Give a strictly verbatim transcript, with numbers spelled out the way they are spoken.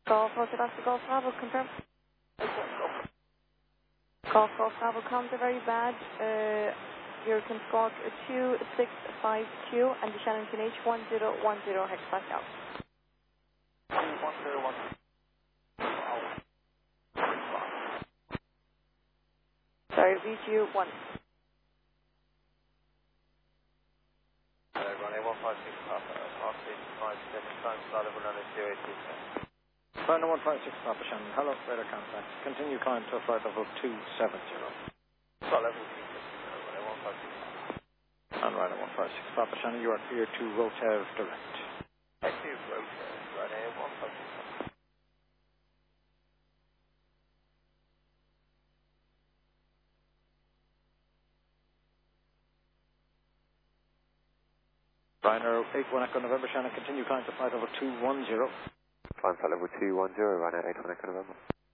Golf Hotel Oscar Golf Bravo, confirm. Golf Golf Bravo, comms are very bad. Uh, your can squawk two six five two and the Shannon H one zero one zero hex Pascal. one zero one. Sorry, V G U one. Hello, runway one five six Papa, R six five seven times flight level runway zero eight two seven. Final one five six Papa Shannon, hello, radar contact. Continue climb to flight level two seven zero. Flight level two seven zero, runway one five six Papa. On radar one five six Papa Shannon, you are clear to Rotev direct. Active rotor, runway one five six Papa. Ryanair eight one Echo November Shannon, continue climb to flight level two one zero. Climb flight level two one zero, runway eight one Echo November.